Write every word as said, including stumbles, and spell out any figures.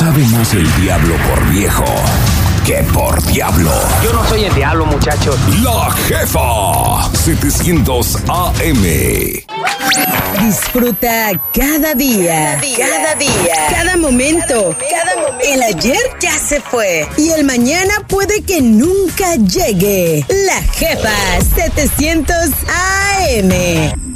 Sabe más el diablo por viejo que por diablo. Yo no soy el diablo, muchachos. La Jefa setecientos A M. Disfruta cada día, cada día, cada, día, cada momento, cada momento. El ayer ya se fue y el mañana puede que nunca llegue. La Jefa setecientos A M.